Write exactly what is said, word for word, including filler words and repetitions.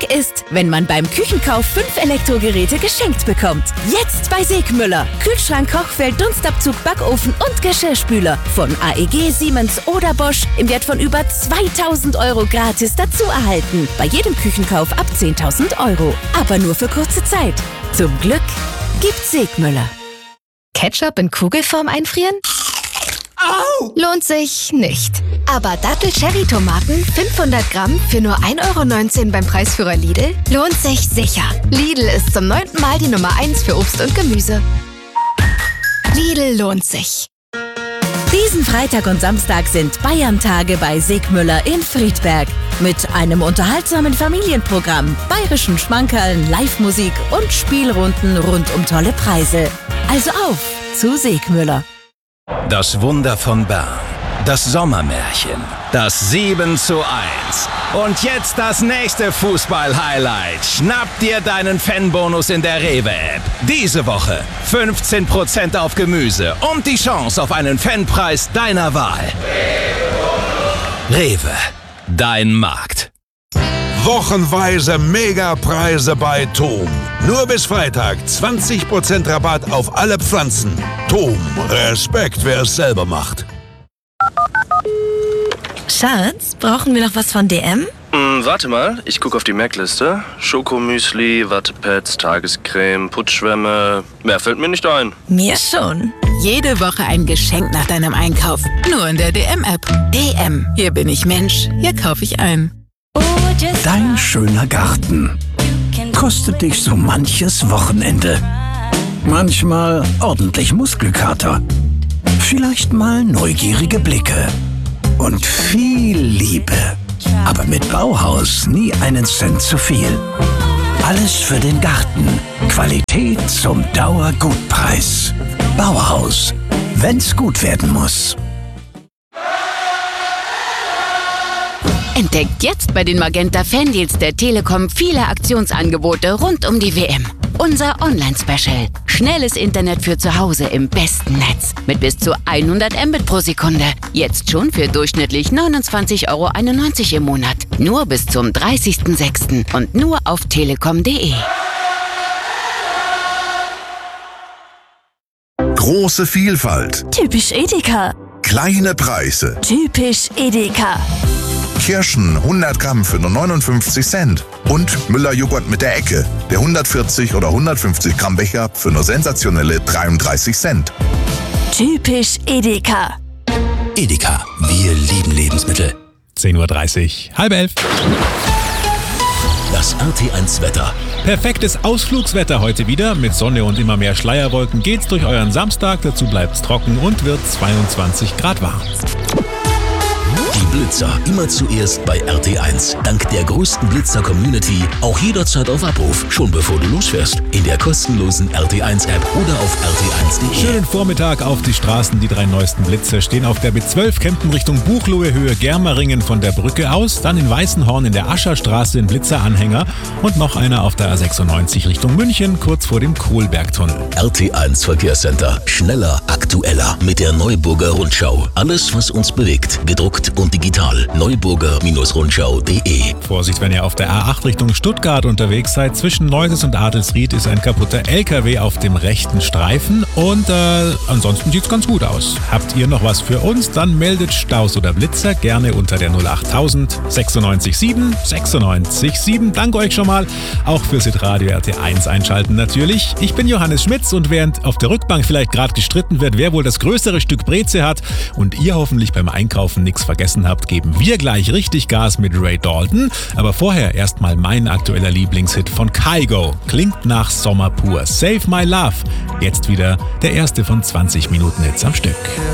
Glück ist, wenn man beim Küchenkauf fünf Elektrogeräte geschenkt bekommt. Jetzt bei Segmüller. Kühlschrank, Kochfeld, Dunstabzug, Backofen und Geschirrspüler. Von A E G, Siemens oder Bosch im Wert von über zweitausend Euro gratis dazu erhalten. Bei jedem Küchenkauf ab zehntausend Euro. Aber nur für kurze Zeit. Zum Glück gibt's Segmüller. Ketchup in Kugelform einfrieren? Au! Lohnt sich nicht. Aber Dattel-Cherry-Tomaten fünfhundert Gramm für nur ein Euro neunzehn beim Preisführer Lidl lohnt sich sicher. Lidl ist zum neunten Mal die Nummer eins für Obst und Gemüse. Lidl lohnt sich. Diesen Freitag und Samstag sind Bayern-Tage bei Segmüller in Friedberg. Mit einem unterhaltsamen Familienprogramm, bayerischen Schmankerln, Live-Musik und Spielrunden rund um tolle Preise. Also auf zu Segmüller. Das Wunder von Bern. Das Sommermärchen. Das sieben zu eins. Und jetzt das nächste Fußball-Highlight. Schnapp dir deinen Fanbonus in der Rewe-App. Diese Woche fünfzehn Prozent auf Gemüse und die Chance auf einen Fanpreis deiner Wahl. Rewe. Dein Markt. Wochenweise Megapreise bei Thom. Nur bis Freitag zwanzig Prozent Rabatt auf alle Pflanzen. Thom, Respekt, wer es selber macht. Schatz, brauchen wir noch was von D M? Hm, warte mal, ich gucke auf die Merkliste. Schokomüsli, Wattepads, Tagescreme, Putzschwämme. Mehr fällt mir nicht ein. Mir schon. Jede Woche ein Geschenk nach deinem Einkauf. Nur in der D M-App. D M. Hier bin ich Mensch. Hier kaufe ich ein. Dein schöner Garten kostet dich so manches Wochenende. Manchmal ordentlich Muskelkater. Vielleicht mal neugierige Blicke. Und viel Liebe. Aber mit Bauhaus nie einen Cent zu viel. Alles für den Garten. Qualität zum Dauergutpreis. Bauhaus. Wenn's gut werden muss. Entdeckt jetzt bei den Magenta Fandeals der Telekom viele Aktionsangebote rund um die W M. Unser Online-Special. Schnelles Internet für zu Hause im besten Netz. Mit bis zu hundert Mbit pro Sekunde. Jetzt schon für durchschnittlich neunundzwanzig Euro einundneunzig im Monat. Nur bis zum dreißigsten sechsten und nur auf telekom punkt de. Große Vielfalt. Typisch Edeka. Kleine Preise. Typisch Edeka. Kirschen hundert Gramm für nur neunundfünfzig Cent. Und Müller-Joghurt mit der Ecke. Der hundertvierzig oder hundertfünfzig Gramm Becher für nur sensationelle dreiunddreißig Cent. Typisch Edeka. Edeka, wir lieben Lebensmittel. zehn Uhr dreißig, halb elf. Das R T eins Wetter. Perfektes Ausflugswetter heute wieder. Mit Sonne und immer mehr Schleierwolken geht's durch euren Samstag. Dazu bleibt's trocken und wird zweiundzwanzig Grad warm. Die Blitzer immer zuerst bei R T eins. Dank der größten Blitzer-Community auch jederzeit auf Abruf, schon bevor du losfährst. In der kostenlosen R T eins App oder auf r t eins punkt de. Schönen Vormittag auf die Straßen. Die drei neuesten Blitzer stehen auf der B zwölf Kempten Richtung Buchloe Höhe Germeringen von der Brücke aus. Dann in Weißenhorn in der Ascherstraße in Blitzeranhänger. Und noch einer auf der A sechsundneunzig Richtung München, kurz vor dem Kohlbergtunnel. R T eins Verkehrscenter. Schneller, aktueller mit der Neuburger Rundschau. Alles, was uns bewegt. Gedruckt und digital. Neuburger Rundschau punkt de. Vorsicht, wenn ihr auf der A acht Richtung Stuttgart unterwegs seid. Zwischen Neuses und Adelsried ist ein kaputter L K W auf dem rechten Streifen. Und äh, ansonsten sieht's ganz gut aus. Habt ihr noch was für uns? Dann meldet Staus oder Blitzer gerne unter der null acht null null sechsundneunzig sieben sechsundneunzig sieben. Danke euch schon mal. Auch fürs Hitradio R T eins einschalten natürlich. Ich bin Johannes Schmitz und während auf der Rückbank vielleicht gerade gestritten wird, wer wohl das größere Stück Breze hat und ihr hoffentlich beim Einkaufen nichts vergessen habt, geben wir gleich richtig Gas mit Ray Dalton. Aber vorher erstmal mein aktueller Lieblingshit von Kygo. Klingt nach Sommer pur. Save My Love. Jetzt wieder der erste von zwanzig Minuten Hits am Stück.